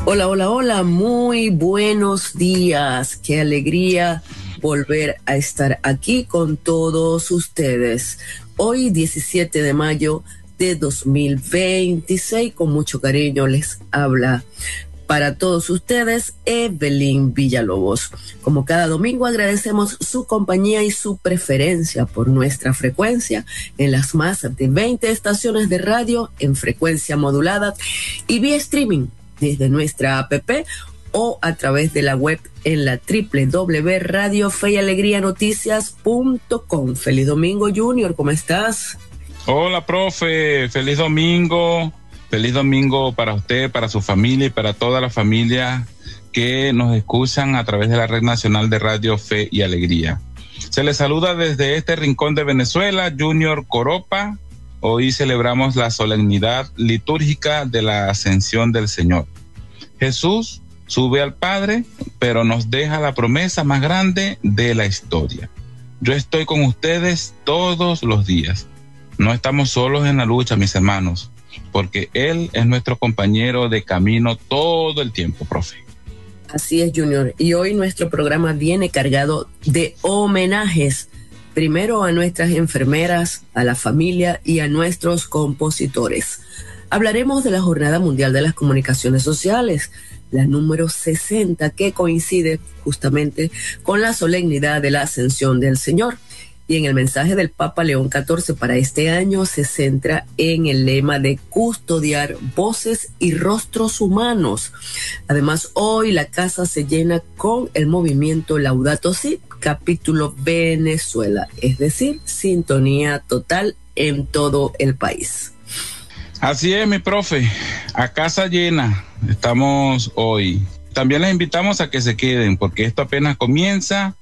Hola, hola, hola, muy buenos días. Qué alegría volver a estar aquí con todos ustedes. Hoy, 17 de mayo de 2026, con mucho cariño les habla para todos ustedes Evelyn Villalobos. Como cada domingo, agradecemos su compañía y su preferencia por nuestra frecuencia en las más de 20 estaciones de radio en frecuencia modulada y vía streaming desde nuestra app o a través de la web en la www.radiofeyalegrianoticias.com. Feliz domingo, Junior, ¿cómo estás? Hola, profe, feliz domingo para usted, para su familia y para toda la familia que nos escuchan a través de la Red Nacional de Radio Fe y Alegría. Se les saluda desde este rincón de Venezuela, Junior Coropa. Hoy celebramos la solemnidad litúrgica de la Ascensión del Señor. Jesús sube al Padre, pero nos deja la promesa más grande de la historia. Yo estoy con ustedes todos los días. No estamos solos en la lucha, mis hermanos, porque Él es nuestro compañero de camino todo el tiempo, profe. Así es, Junior. Y hoy nuestro programa viene cargado de homenajes. Primero a nuestras enfermeras, a la familia y a nuestros compositores. Hablaremos de la Jornada Mundial de las Comunicaciones Sociales, la número 60, que coincide justamente con la solemnidad de la Ascensión del Señor. Y en el mensaje del Papa León XIV para este año se centra en el lema de custodiar voces y rostros humanos. Además, hoy la casa se llena con el movimiento Laudato Si, capítulo Venezuela, es decir, sintonía total en todo el país. Así es, mi profe, a casa llena estamos hoy. También les invitamos a que se queden porque esto apenas comienza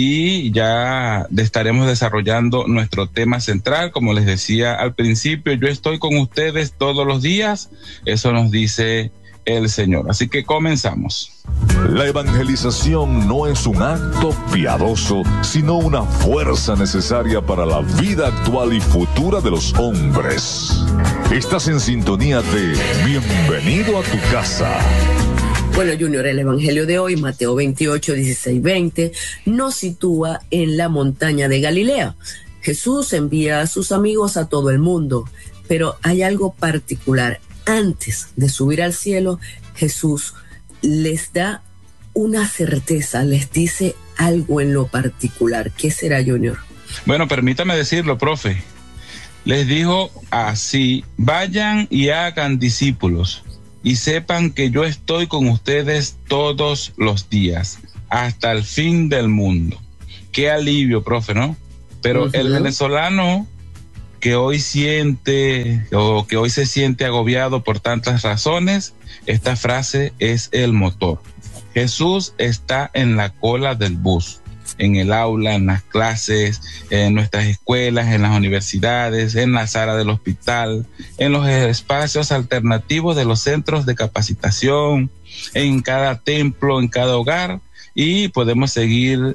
y ya estaremos desarrollando nuestro tema central. Como les decía al principio, yo estoy con ustedes todos los días, eso nos dice el Señor. Así que comenzamos. La evangelización no es un acto piadoso, sino una fuerza necesaria para la vida actual y futura de los hombres. Estás en sintonía de Bienvenido a tu casa. Bueno, Junior, el evangelio de hoy, Mateo 28, 16, 20, nos sitúa en la montaña de Galilea. Jesús envía a sus amigos a todo el mundo, pero hay algo particular. Antes de subir al cielo, Jesús les da una certeza, les dice algo en lo particular. ¿Qué será, Junior? Bueno, permítame decirlo, profe. Les dijo así: vayan y hagan discípulos y sepan que yo estoy con ustedes todos los días, hasta el fin del mundo. Qué alivio, profe, ¿no? Pero el venezolano que hoy siente o que hoy se siente agobiado por tantas razones, esta frase es el motor. Jesús está en la cola del bus, en el aula, en las clases, en nuestras escuelas, en las universidades, en la sala del hospital, en los espacios alternativos de los centros de capacitación, en cada templo, en cada hogar, y podemos seguir,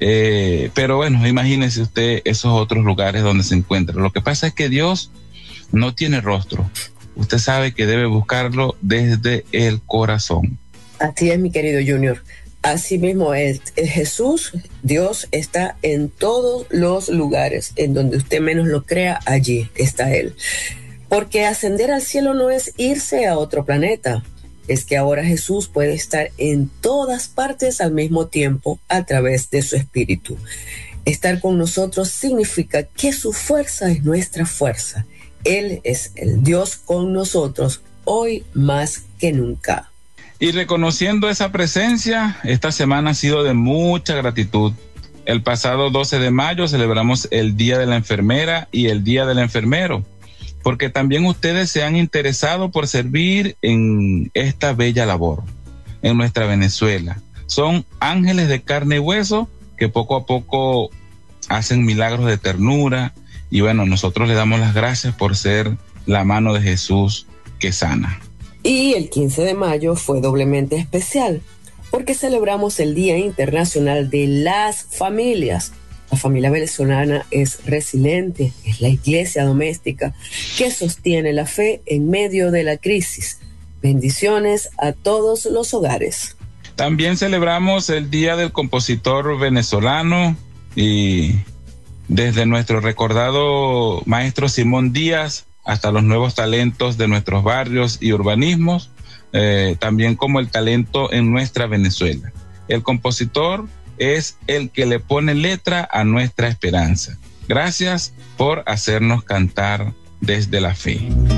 pero bueno, imagínese usted esos otros lugares donde se encuentra. Lo que pasa es que Dios no tiene rostro. Usted sabe que debe buscarlo desde el corazón. Así es, mi querido Junior. Así mismo es. Jesús, Dios, está en todos los lugares. En donde usted menos lo crea, allí está Él. Porque ascender al cielo no es irse a otro planeta. Es que ahora Jesús puede estar en todas partes al mismo tiempo a través de su Espíritu. Estar con nosotros significa que su fuerza es nuestra fuerza. Él es el Dios con nosotros, hoy más que nunca. Y reconociendo esa presencia, esta semana ha sido de mucha gratitud. El pasado 12 de mayo celebramos el Día de la Enfermera y el Día del Enfermero, porque también ustedes se han interesado por servir en esta bella labor, en nuestra Venezuela. Son ángeles de carne y hueso que poco a poco hacen milagros de ternura y bueno, nosotros le damos las gracias por ser la mano de Jesús que sana. Y el 15 de mayo fue doblemente especial porque celebramos el Día Internacional de las Familias. La familia venezolana es resiliente, es la iglesia doméstica que sostiene la fe en medio de la crisis. Bendiciones a todos los hogares. También celebramos el Día del Compositor Venezolano y desde nuestro recordado maestro Simón Díaz hasta los nuevos talentos de nuestros barrios y urbanismos, también como el talento en nuestra Venezuela. El compositor es el que le pone letra a nuestra esperanza. Gracias por hacernos cantar desde la fe.